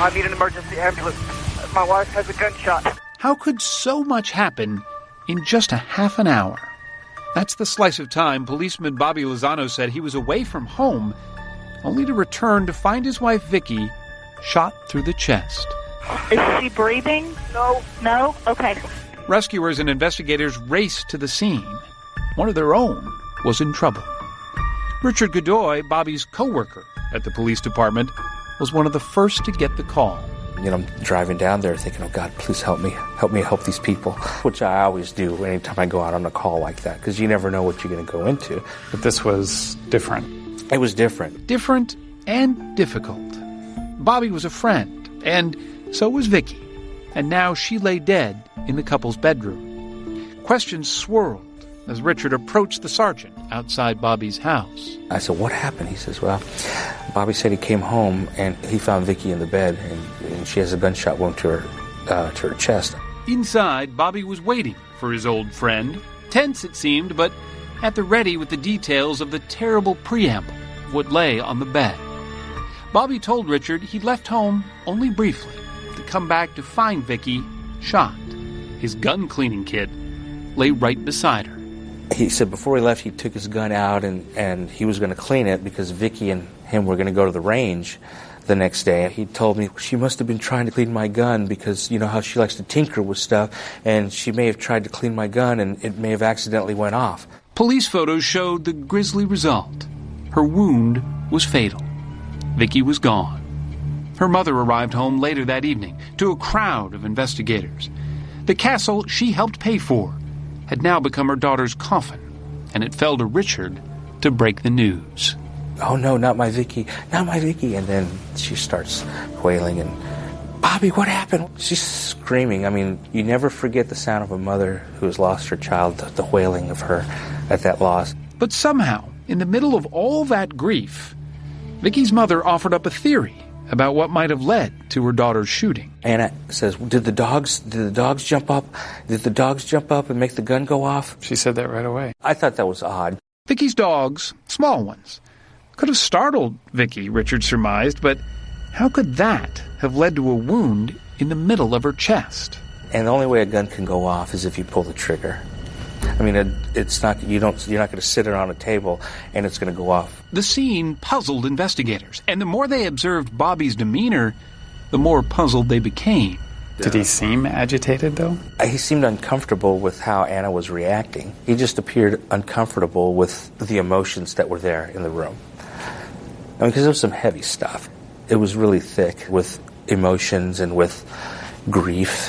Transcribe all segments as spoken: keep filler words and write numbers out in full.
I need an emergency ambulance. My wife has a gunshot. How could so much happen in just a half an hour? That's the slice of time policeman Bobby Lozano said he was away from home, only to return to find his wife Vicky shot through the chest. Is she breathing? No. No? Okay. Rescuers and investigators raced to the scene. One of their own was in trouble. Richard Godoy, Bobby's co-worker at the police department, was one of the first to get the call. You know, I'm driving down there thinking, oh, God, please help me. Help me help these people, which I always do anytime I go out on a call like that, because you never know what you're going to go into. But this was different. It was different. Different and difficult. Bobby was a friend, and so was Vicky. And now she lay dead in the couple's bedroom. Questions swirled as Richard approached the sergeant outside Bobby's house. I said, what happened? He says, well, Bobby said he came home and he found Vicky in the bed, and, and she has a gunshot wound to her, uh, to her chest. Inside, Bobby was waiting for his old friend. Tense, it seemed, but at the ready with the details of the terrible preamble of what lay on the bed. Bobby told Richard he'd left home only briefly to come back to find Vicky shot. His gun cleaning kit lay right beside her. He said before he left, he took his gun out and, and he was going to clean it because Vicky and him were going to go to the range the next day. He told me she must have been trying to clean my gun because you know how she likes to tinker with stuff, and she may have tried to clean my gun and it may have accidentally went off. Police photos showed the grisly result. Her wound was fatal. Vicky was gone. Her mother arrived home later that evening to a crowd of investigators. The castle she helped pay for had now become her daughter's coffin, and it fell to Richard to break the news. Oh, no, not my Vicky, not my Vicky. And then she starts wailing, and, Bobby, what happened? She's screaming. I mean, you never forget the sound of a mother who has lost her child, the, the wailing of her at that loss. But somehow, in the middle of all that grief, Vicky's mother offered up a theory about what might have led to her daughter's shooting. Anna says, did the dogs did the dogs jump up? Did the dogs jump up and make the gun go off? She said that right away. I thought that was odd. Vicky's dogs, small ones, could have startled Vicky, Richard surmised, but how could that have led to a wound in the middle of her chest? And the only way a gun can go off is if you pull the trigger. I mean, it, it's not you don't you're not going to sit it on a table and it's going to go off. The scene puzzled investigators, and the more they observed Bobby's demeanor, the more puzzled they became. Did he seem agitated, though? He seemed uncomfortable with how Anna was reacting. He just appeared uncomfortable with the emotions that were there in the room. I mean, because there was some heavy stuff. It was really thick with emotions and with grief.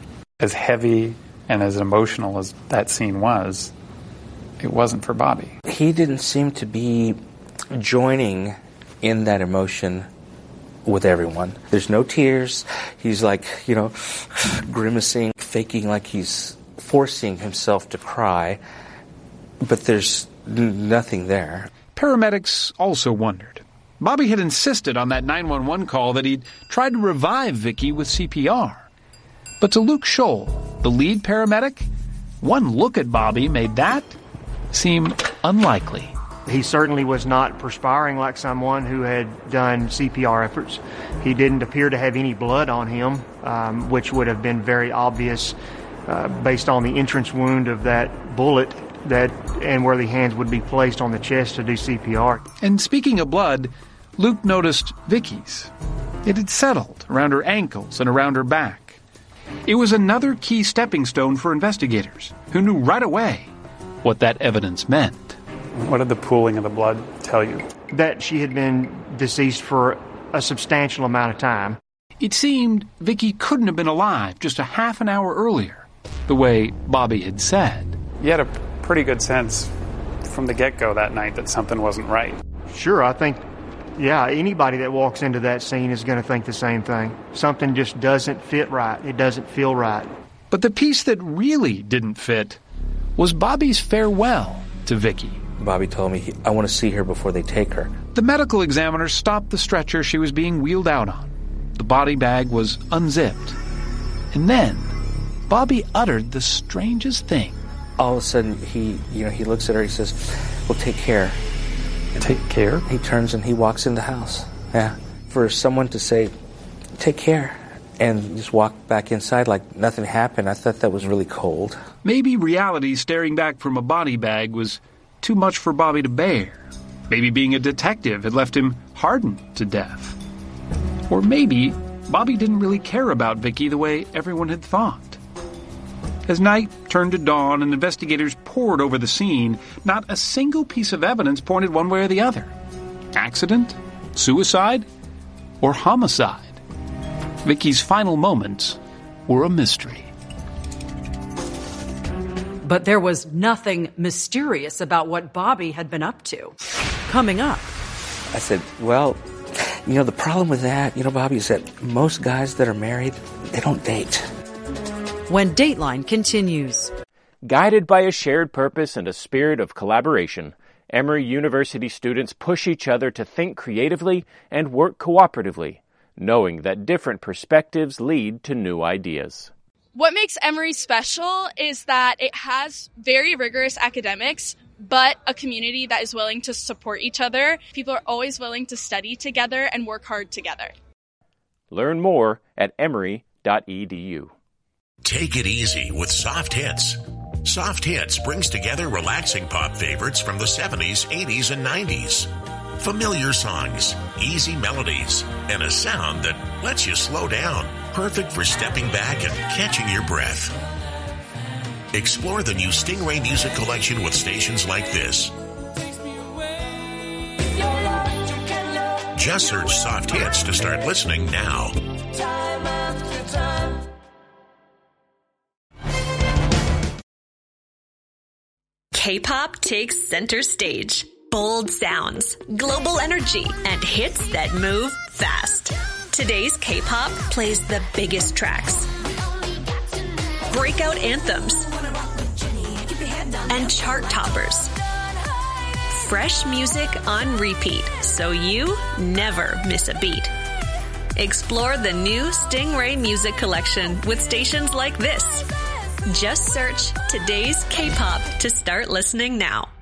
As heavy and as emotional as that scene was, it wasn't for Bobby. He didn't seem to be joining in that emotion with everyone. There's no tears. He's like, you know, grimacing, faking like he's forcing himself to cry, but there's n- nothing there. Paramedics also wondered. Bobby had insisted on that nine one one call that he'd tried to revive Vicky with C P R. But to Luke Scholl, the lead paramedic, one look at Bobby made that seem unlikely. He certainly was not perspiring like someone who had done C P R efforts. He didn't appear to have any blood on him, um, which would have been very obvious uh, based on the entrance wound of that bullet that and where the hands would be placed on the chest to do C P R. And speaking of blood, Luke noticed Vicky's. It had settled around her ankles and around her back. It was another key stepping stone for investigators, who knew right away what that evidence meant. What did the pooling of the blood tell you? That she had been deceased for a substantial amount of time. It seemed Vicky couldn't have been alive just a half an hour earlier, the way Bobby had said. You had a pretty good sense from the get-go that night that something wasn't right. Sure, I think, yeah, anybody that walks into that scene is going to think the same thing. Something just doesn't fit right. It doesn't feel right. But the piece that really didn't fit was Bobby's farewell to Vicky. Bobby told me, he, I want to see her before they take her. The medical examiner stopped the stretcher she was being wheeled out on. The body bag was unzipped. And then, Bobby uttered the strangest thing. All of a sudden, he, you know, he looks at her, he says, well, take care. Take care? He turns and he walks in the house. Yeah. For someone to say, take care, and just walked back inside like nothing happened. I thought that was really cold. Maybe reality staring back from a body bag was too much for Bobby to bear. Maybe being a detective had left him hardened to death. Or maybe Bobby didn't really care about Vicky the way everyone had thought. As night turned to dawn and investigators pored over the scene, not a single piece of evidence pointed one way or the other. Accident? Suicide? Or homicide? Vicky's final moments were a mystery. But there was nothing mysterious about what Bobby had been up to. Coming up. I said, well, you know, the problem with that, you know, Bobby, is that most guys that are married, they don't date. When Dateline continues. Guided by a shared purpose and a spirit of collaboration, Emory University students push each other to think creatively and work cooperatively, knowing that different perspectives lead to new ideas. What makes Emory special is that it has very rigorous academics, but a community that is willing to support each other. People are always willing to study together and work hard together. Learn more at emory dot e d u. Take it easy with Soft Hits. Soft Hits brings together relaxing pop favorites from the seventies, eighties, and nineties. Familiar songs, easy melodies, and a sound that lets you slow down. Perfect for stepping back and catching your breath. Explore the new Stingray Music Collection with stations like this. Just search Soft Hits to start listening now. K-pop takes center stage. Bold sounds, global energy, and hits that move fast. Today's K-pop plays the biggest tracks, breakout anthems, and chart toppers. Fresh music on repeat, so you never miss a beat. Explore the new Stingray Music Collection with stations like this. Just search Today's K-pop to start listening now.